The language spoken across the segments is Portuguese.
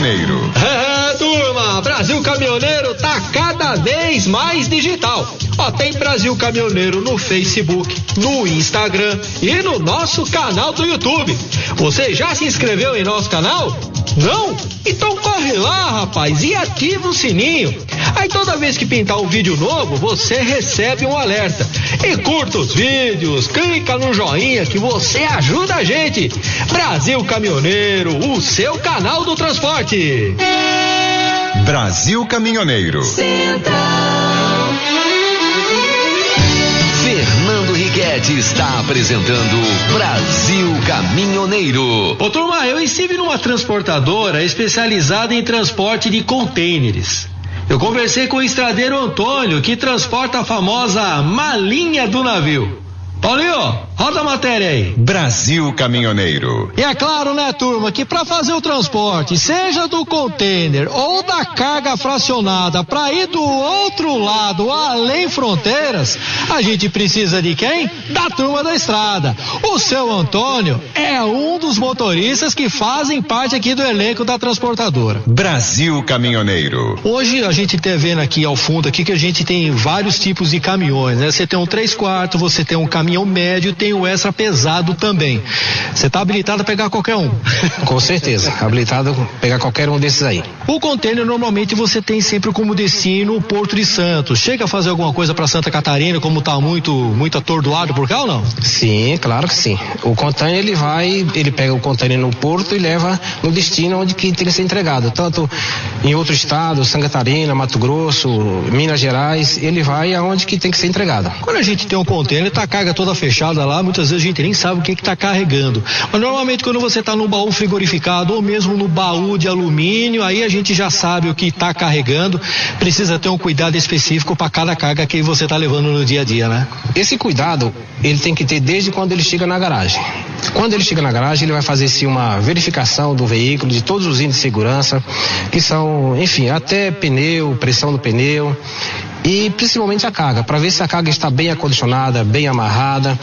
Caminhoneiro. Turma, Brasil Caminhoneiro tá cada vez mais digital. Ó, tem Brasil Caminhoneiro no Facebook, no Instagram e no nosso canal do YouTube. Você já se inscreveu em nosso canal? Não? Então corre lá, rapaz, e ativa o sininho. Aí toda vez que pintar um vídeo novo, você recebe um alerta. E curta os vídeos, clica no joinha que você ajuda a gente. Brasil Caminhoneiro, o seu canal do transporte. Brasil Caminhoneiro. Fernando Riquetti está apresentando Brasil Caminhoneiro. Ô turma, eu estive numa transportadora especializada em transporte de contêineres. Eu conversei com o estradeiro Antônio, que transporta a famosa malinha do navio. Paulinho, roda a matéria aí. Brasil Caminhoneiro. E é claro, né, turma, que para fazer o transporte, seja do container ou da carga fracionada, para ir do outro lado, além fronteiras, a gente precisa de quem? Da turma da estrada. O seu Antônio é um dos motoristas que fazem parte aqui do elenco da transportadora. Brasil Caminhoneiro. Hoje a gente tá vendo aqui ao fundo aqui que a gente tem vários tipos de caminhões, né? Você tem um 3/4, você tem um caminhão médio, tem o extra pesado também. Você está habilitado a pegar qualquer um? Com certeza, habilitado a pegar qualquer um desses aí. O container normalmente você tem sempre como destino o Porto de Santos. Chega a fazer alguma coisa para Santa Catarina, como está muito atordoado por cá ou não? Sim, claro que sim. O container ele pega o container no porto e leva no destino onde que tem que ser entregado, tanto em outro estado, Santa Catarina, Mato Grosso, Minas Gerais, ele vai aonde que tem que ser entregado. Quando a gente tem um container, tá a carga toda fechada lá, muitas vezes a gente nem sabe o que está carregando. Mas normalmente quando você está no baú frigorificado ou mesmo no baú de alumínio, aí a gente já sabe o que está carregando. Precisa ter um cuidado específico para cada carga que você está levando no dia a dia, né? Esse cuidado ele tem que ter desde quando ele chega na garagem. Quando ele chega na garagem, ele vai fazer sim uma verificação do veículo, de todos os índices de segurança, que são, enfim, até pneu, pressão do pneu. E principalmente a carga, para ver se a carga está bem acondicionada, bem amarrada.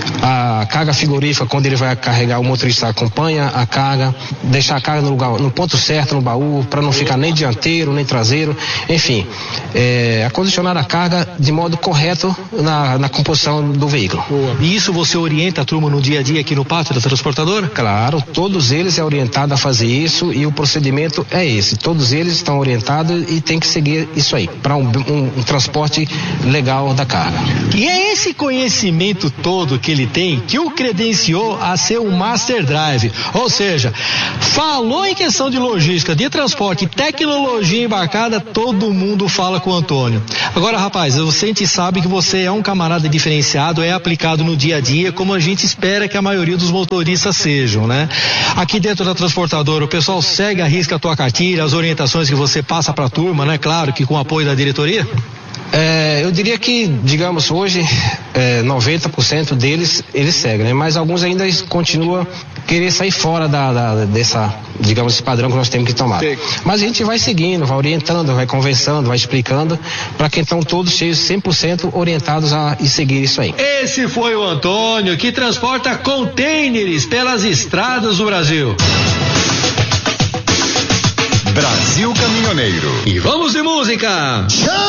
A carga frigorífica, quando ele vai carregar, o motorista acompanha a carga, deixar a carga no lugar, no ponto certo no baú, para não ficar nem dianteiro, nem traseiro. Enfim, acondicionar a carga de modo correto na composição do veículo. E isso você orienta a turma no dia a dia aqui no pátio da transportadora? Claro, todos eles é orientado a fazer isso e o procedimento é esse. Todos eles estão orientados e tem que seguir isso aí, para um transporte legal da carga. E é esse conhecimento todo que ele tem que o credenciou a ser um Master Drive. Ou seja, falou em questão de logística, de transporte, tecnologia embarcada, todo mundo fala com o Antônio. Agora, rapaz, a gente sabe que você é um camarada diferenciado, é aplicado no dia a dia, como a gente espera que a maioria dos motoristas sejam, né? Aqui dentro da transportadora, o pessoal segue a risca a tua cartilha, as orientações que você passa para a turma, né? Claro que com o apoio da diretoria. Eu diria que, digamos, hoje 90% deles eles seguem, né? Mas alguns ainda continuam querer sair fora dessa, digamos, esse padrão que nós temos que tomar. Sim. Mas a gente vai seguindo, vai orientando, vai conversando, vai explicando, para que então todos sejam 100% orientados a seguir isso aí. Esse foi o Antônio, que transporta contêineres pelas estradas do Brasil. Brasil Caminhoneiro. E vamos de música!